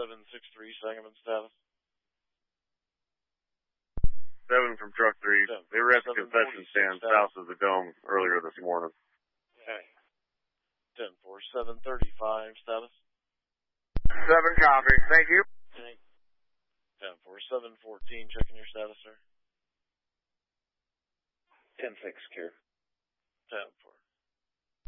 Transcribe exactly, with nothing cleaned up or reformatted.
seven six three, Sangamon status. Seven from truck three. Ten, They were at the concession stand south of the dome earlier this morning. Okay. ten four, seven thirty-five, status. Seven copy. Thank you. ten four, seven fourteen, checking your status, sir. ten six, secure. ten four.